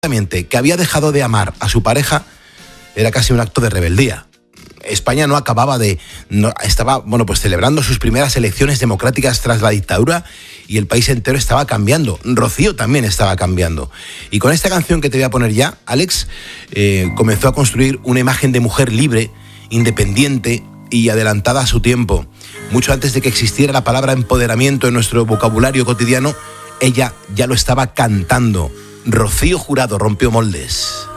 que había dejado de amar a su pareja era casi un acto de rebeldía. España estaba celebrando sus primeras elecciones democráticas tras la dictadura y el país entero estaba cambiando. Rocío también estaba cambiando. Y con esta canción que te voy a poner ya, Alex comenzó a construir una imagen de mujer libre, independiente y adelantada a su tiempo. Mucho antes de que existiera la palabra empoderamiento en nuestro vocabulario cotidiano, ella ya lo estaba cantando. Rocío Jurado rompió moldes.